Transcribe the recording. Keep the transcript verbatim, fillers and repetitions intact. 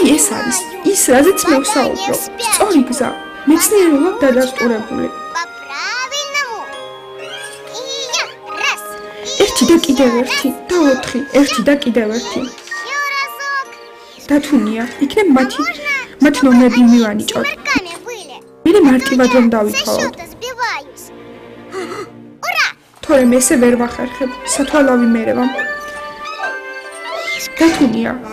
აი ეს არის ის, რაზეც მე ვსაუბრობ. სწორი გზა. მეცნიერულად დადასტურებული. ერთი და კიდევ ერთი და ოთხი, ერთი და კიდევ ერთი. დათუნია, იქნებ მათი მათ ნომრები მივანიჭოთ. მე მარტივად რომ დავითვალოთ. თორემ ესე ვერ ვახერხებ, სათვალავი მერევამ. დათუნია,